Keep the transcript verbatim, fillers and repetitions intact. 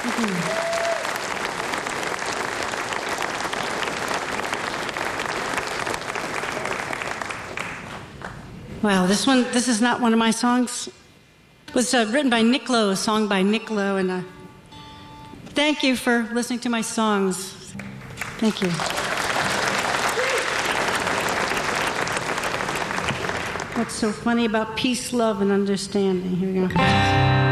Wow, this one, this is not one of my songs. It was uh, written by Nick Lowe, a song by Nick Lowe, and uh, thank you for listening to my songs. Thank you. What's so funny about peace, love, and understanding? Here we go.